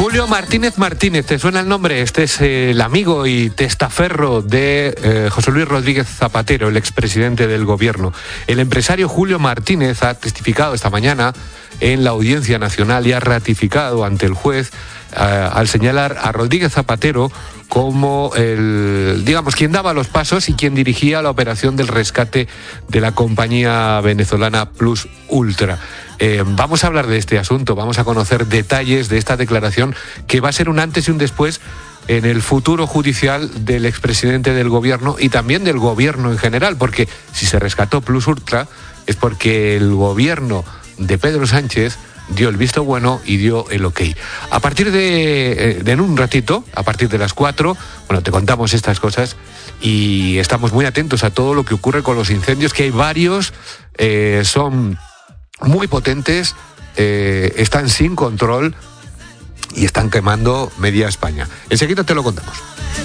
Julio Martínez Martínez, ¿te suena el nombre? Este es el amigo y testaferro de José Luis Rodríguez Zapatero, el expresidente del gobierno. El empresario Julio Martínez ha testificado esta mañana en la Audiencia Nacional y ha ratificado ante el juez al señalar a Rodríguez Zapatero como quien daba los pasos y quien dirigía la operación del rescate de la compañía venezolana Plus Ultra. Vamos a hablar de este asunto, vamos a conocer detalles de esta declaración que va a ser un antes y un después en el futuro judicial del expresidente del gobierno y también del gobierno en general, porque si se rescató Plus Ultra es porque el gobierno de Pedro Sánchez dio el visto bueno y dio el ok. A partir de en un ratito, a partir de las 4, te contamos estas cosas y estamos muy atentos a todo lo que ocurre con los incendios, que hay varios, son muy potentes, están sin control y están quemando media España. Enseguida te lo contamos.